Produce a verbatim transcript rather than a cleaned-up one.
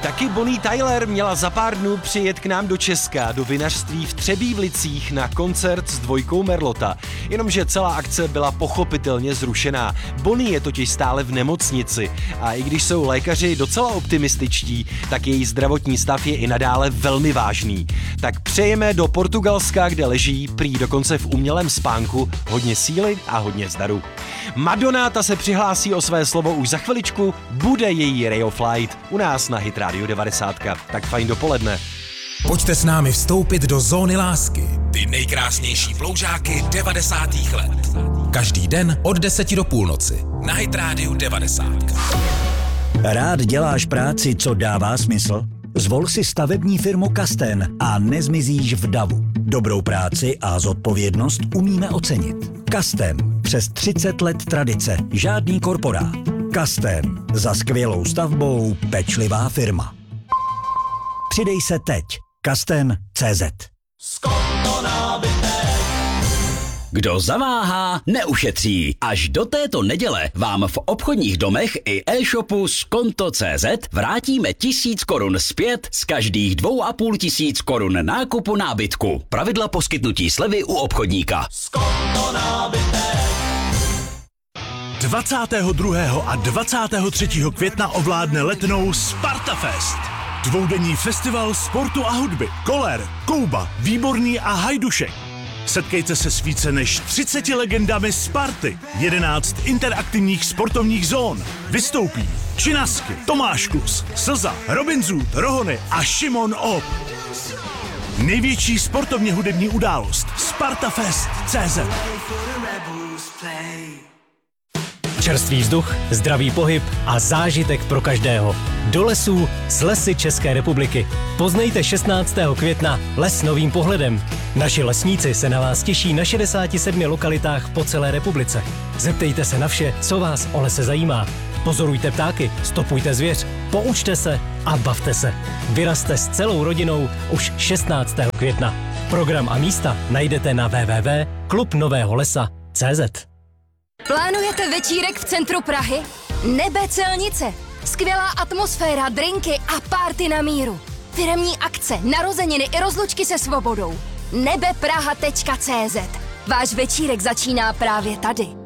Taky Bonnie Tyler měla za pár dnů přijet k nám do Česka, do vinařství v Třebíšlicích na koncert s dvojkou Merlota. Jenomže celá akce byla pochopitelně zrušená. Bonnie je totiž stále v nemocnici a i když jsou lékaři docela optimističtí, tak její zdravotní stav je i nadále velmi vážný. Tak přejeme do Portugalska, kde leží, prý dokonce v umělém spánku, hodně síly a hodně zdaru. Madonna ta se přihlásí o své slovo už za chviličku, bude její Ray of Light u nás na Hit Radio devadesát. Tak fajn dopoledne. Pojďte s námi vstoupit do zóny lásky. Ty nejkrásnější ploužáky devadesátých let. Každý den od deseti do půlnoci na Hit Radio devadesát. Rád děláš práci, co dává smysl? Zvol si stavební firmu Kasten a nezmizíš v davu. Dobrou práci a zodpovědnost umíme ocenit. Kasten. Přes třicet let tradice. Žádný korporát. Kasten. Za skvělou stavbou pečlivá firma. Přidej se teď. Kasten tečka cé zet. Kdo zaváhá, neušetří. Až do této neděle vám v obchodních domech i e-shopu Skonto tečka cé zet vrátíme tisíc korun zpět z každých dvou a půl tisíc korun nákupu nábytku. Pravidla poskytnutí slevy u obchodníka. Skonto nábytek. dvacátého druhého a dvacátého třetího května ovládne Letnou Spartafest. Dvoudenní festival sportu a hudby. Koller, Kouba, Výborný a Hajdušek. Setkejte se s více než třiceti legendami Sparty. jedenáct interaktivních sportovních zón. Vystoupí Činasky, Tomáš Klus, Slza, Robin Zoot, Rohony a Šimon Op. Největší sportovně hudební událost Spartafest tečka cé zet. Čerstvý vzduch, zdravý pohyb a zážitek pro každého. Do lesů s Lesy České republiky. Poznejte šestnáctého května les novým pohledem. Naši lesníci se na vás těší na šedesáti sedmi lokalitách po celé republice. Zeptejte se na vše, co vás o lese zajímá. Pozorujte ptáky, stopujte zvěř, poučte se a bavte se. Vyrazte s celou rodinou už šestnáctého května. Program a místa najdete na w w w tečka klub nového lesa tečka cé zet. Plánujete večírek v centru Prahy? Nebe Celnice. Skvělá atmosféra, drinky a párty na míru. Firemní akce, narozeniny i rozlučky se svobodou. nebe praha tečka cé zet. Váš večírek začíná právě tady.